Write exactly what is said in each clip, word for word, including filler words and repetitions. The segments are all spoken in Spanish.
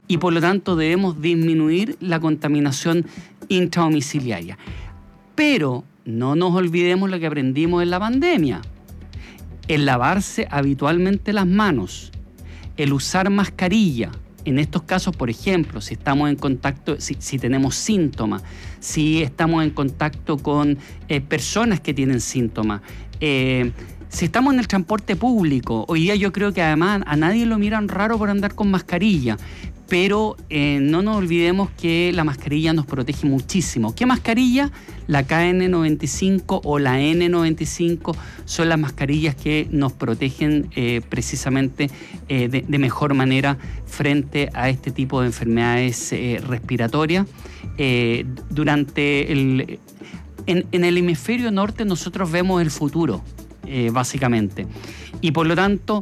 y por lo tanto debemos disminuir la contaminación intradomiciliaria. Pero no nos olvidemos lo que aprendimos en la pandemia. El lavarse habitualmente las manos, el usar mascarilla. En estos casos, por ejemplo, si estamos en contacto, si, si tenemos síntomas, si estamos en contacto con eh, personas que tienen síntomas, eh, si estamos en el transporte público, hoy día yo creo que además a nadie lo miran raro por andar con mascarilla, pero eh, no nos olvidemos que la mascarilla nos protege muchísimo. ¿Qué mascarilla? La K N noventa y cinco o la N noventa y cinco son las mascarillas que nos protegen eh, precisamente eh, de, de mejor manera frente a este tipo de enfermedades eh, respiratorias. Eh, durante el, en, en el hemisferio norte nosotros vemos el futuro, eh, básicamente. Y por lo tanto,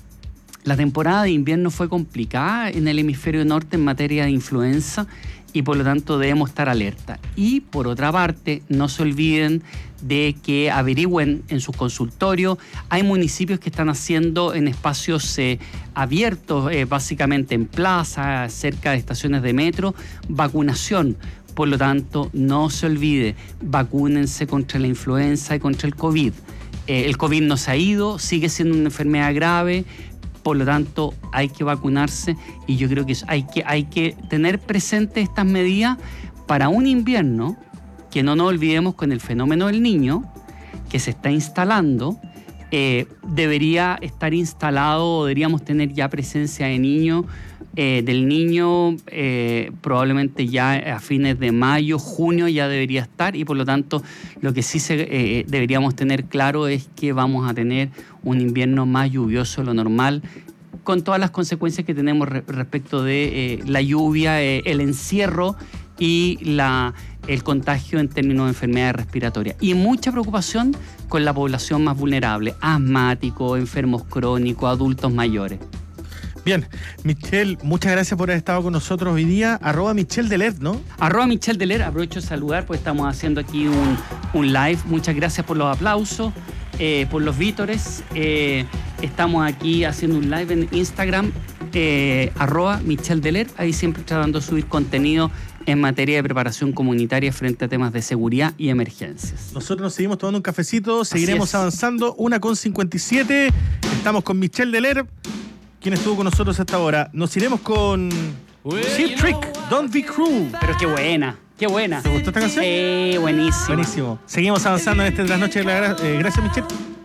la temporada de invierno fue complicada en el hemisferio norte en materia de influenza y por lo tanto debemos estar alerta. Y por otra parte, no se olviden de que averigüen en sus consultorios. Hay municipios que están haciendo en espacios eh, abiertos, eh, básicamente en plazas, cerca de estaciones de metro, vacunación. Por lo tanto, no se olvide, vacúnense contra la influenza y contra el COVID. Eh, el COVID no se ha ido, sigue siendo una enfermedad grave. Por lo tanto, hay que vacunarse y yo creo que hay que, hay que tener presente estas medidas para un invierno que no nos olvidemos con el fenómeno del Niño, que se está instalando. Eh, debería estar instalado, deberíamos tener ya presencia de niño, eh, del niño eh, probablemente ya a fines de mayo, junio ya debería estar y por lo tanto lo que sí se, eh, deberíamos tener claro es que vamos a tener un invierno más lluvioso de lo normal, con todas las consecuencias que tenemos re- respecto de eh, la lluvia, eh, el encierro y la, el contagio en términos de enfermedades respiratorias. Y mucha preocupación con la población más vulnerable, asmáticos, enfermos crónicos, adultos mayores. Bien, Michelle, muchas gracias por haber estado con nosotros hoy día. Arroba Michelle Deler, ¿no? Arroba Michelle Deler, aprovecho de saludar porque estamos haciendo aquí un, un live. Muchas gracias por los aplausos, eh, por los vítores. Eh, estamos aquí haciendo un live en Instagram, eh, arroba Michelle Deler, ahí siempre tratando de subir contenido en materia de preparación comunitaria frente a temas de seguridad y emergencias. Nosotros nos seguimos tomando un cafecito, seguiremos avanzando, una con cincuenta y siete. Estamos con Michelle Deler, quien estuvo con nosotros hasta ahora. Nos iremos con Cheap Trick, Don't Be Cruel. Pero qué buena, qué buena. ¿Te gustó esta canción? Sí, buenísimo. Buenísimo. Seguimos avanzando en este trasnoche de la gra- eh, Gracias, Michelle.